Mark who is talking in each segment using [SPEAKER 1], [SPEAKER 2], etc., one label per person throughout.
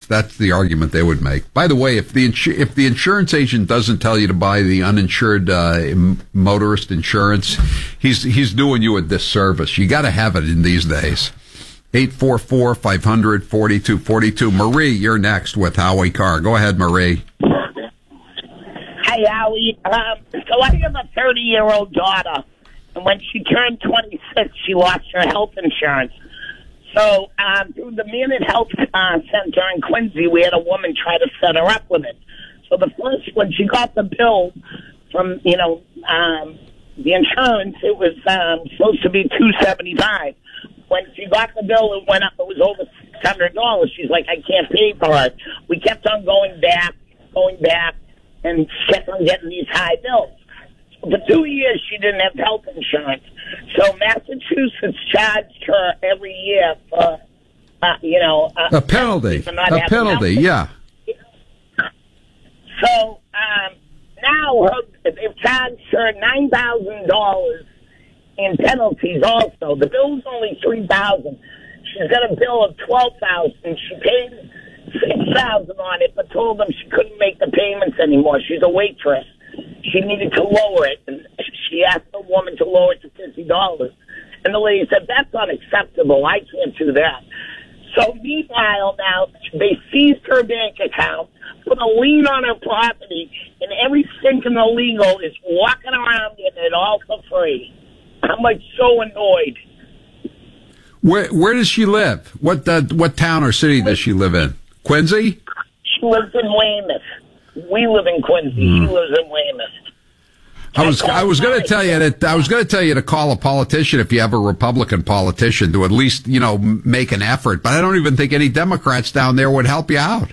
[SPEAKER 1] That's the argument they would make. By the way, if the insurance agent doesn't tell you to buy the uninsured motorist insurance, he's doing you a disservice. You got to have it in these days. 844-500-4242. Marie, you're next with Howie Carr. Go ahead, Marie.
[SPEAKER 2] Hey, Howie. So I have a 30-year-old daughter, and when she turned 26, she lost her health insurance. So through the Minute Health Center in Quincy, we had a woman try to set her up with it. So when she got the bill from, the insurance, it was supposed to be $275. When she got the bill, it went up. It was over $600. She's like, I can't pay for it. We kept on going back, and kept on getting these high bills. For 2 years, she didn't have health insurance. So Massachusetts charged her every year for,
[SPEAKER 1] a penalty. Yeah.
[SPEAKER 2] So now they've charged her $9,000 in penalties also. The bill's only $3,000. She's got a bill of $12,000. She paid $6,000 on it, but told them she couldn't make the payments anymore. She's a waitress. She needed to lower it, and she asked the woman to lower it to $50. And the lady said, that's unacceptable. I can't do that. So meanwhile, now, they seized her bank account, put a lien on her property, and every stinking illegal is walking around getting it all for free. I'm, so annoyed.
[SPEAKER 1] Where does she live? What town or city does she live in? Quincy?
[SPEAKER 2] She lives in Weymouth. We live in Quincy. She lives in Weymouth.
[SPEAKER 1] I was going to tell you to call a politician if you have a Republican politician to at least, make an effort. But I don't even think any Democrats down there would help you out.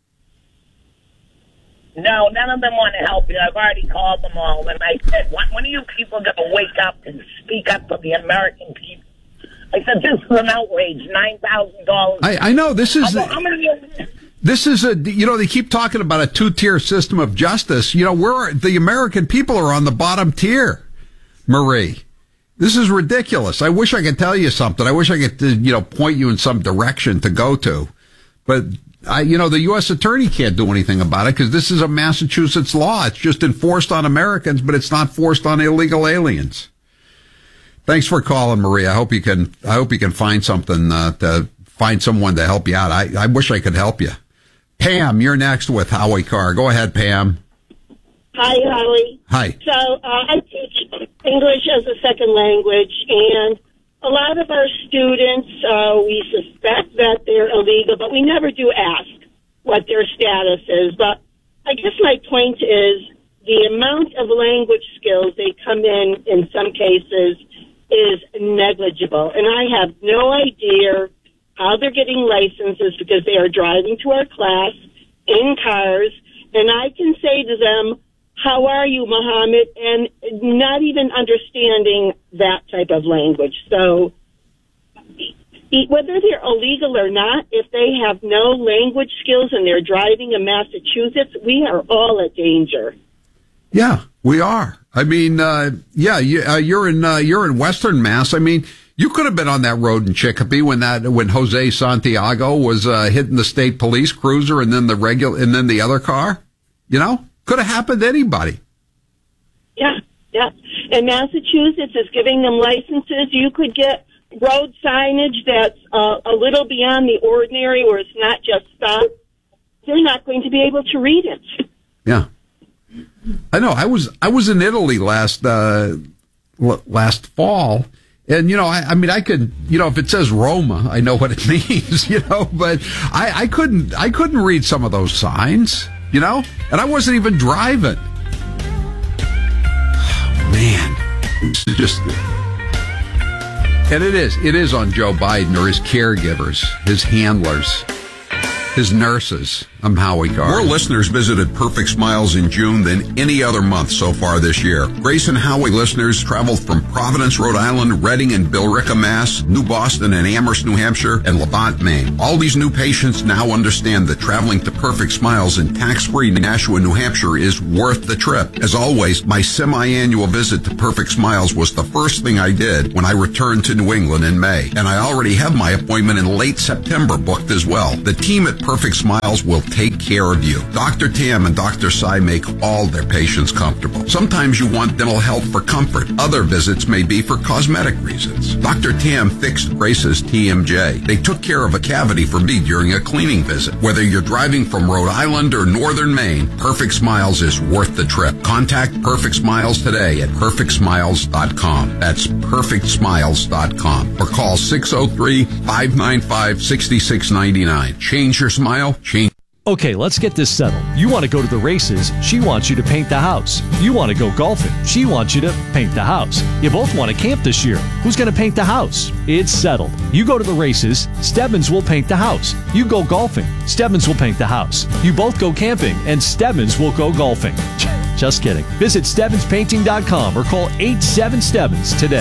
[SPEAKER 2] No, none of them want to help you. I've already called them all, and I said, when are you people going to wake up and speak up for the American people? I said, this is an outrage. $9,000.
[SPEAKER 1] I know this is.
[SPEAKER 2] How many?
[SPEAKER 1] This is they keep talking about a two-tier system of justice. The American people are on the bottom tier, Marie. This is ridiculous. I wish I could tell you something. I wish I could, point you in some direction to go to. But, the U.S. attorney can't do anything about it because this is a Massachusetts law. It's just enforced on Americans, but it's not forced on illegal aliens. Thanks for calling, Marie. I hope you can find something, find someone to help you out. I wish I could help you. Pam, you're next with Howie Carr. Go ahead, Pam.
[SPEAKER 3] Hi, Howie.
[SPEAKER 1] Hi.
[SPEAKER 3] So I teach English as a second language, and a lot of our students, we suspect that they're illegal, but we never do ask what their status is. But I guess my point is the amount of language skills they come in some cases, is negligible. And I have no idea how they're getting licenses because they are driving to our class in cars, and I can say to them, how are you, Muhammad? And not even understanding that type of language. So whether they're illegal or not, if they have no language skills and they're driving in Massachusetts, we are all at danger.
[SPEAKER 1] Yeah, we are. I mean, you're in Western Mass. I mean, you could have been on that road in Chicopee when Jose Santiago was hitting the state police cruiser and then the other car. Could have happened to anybody.
[SPEAKER 3] Yeah. And Massachusetts is giving them licenses. You could get road signage that's a little beyond the ordinary, where it's not just stop. They're not going to be able to read it.
[SPEAKER 1] Yeah. I know. I was in Italy last fall, and I could, if it says Roma, I know what it means, but I couldn't read some of those signs, and I wasn't even driving. Oh, man, it's just, and it is on Joe Biden or his caregivers, his handlers, his nurses. I'm Howie Carr.
[SPEAKER 4] More listeners visited Perfect Smiles in June than any other month so far this year. Grace and Howie listeners traveled from Providence, Rhode Island, Reading and Billerica, Mass., New Boston and Amherst, New Hampshire, and Levant, Maine. All these new patients now understand that traveling to Perfect Smiles in tax-free Nashua, New Hampshire is worth the trip. As always, my semi-annual visit to Perfect Smiles was the first thing I did when I returned to New England in May. And I already have my appointment in late September booked as well. The team at Perfect Smiles will take care of you. Dr. Tam and Dr. Sai make all their patients comfortable. Sometimes you want dental health for comfort. Other visits may be for cosmetic reasons. Dr. Tam fixed Grace's TMJ. They took care of a cavity for me during a cleaning visit. Whether you're driving from Rhode Island or Northern Maine, Perfect Smiles is worth the trip. Contact Perfect Smiles today at perfectsmiles.com. That's perfectsmiles.com. Or call 603-595-6699. Change your smile, change.
[SPEAKER 5] Okay, let's get this settled. You want to go to the races, she wants you to paint the house. You want to go golfing, she wants you to paint the house. You both want to camp this year. Who's going to paint the house? It's settled. You go to the races, Stebbins will paint the house. You go golfing, Stebbins will paint the house. You both go camping, and Stebbins will go golfing. Just kidding. Visit StebbinsPainting.com or call 87-STEBBINS today.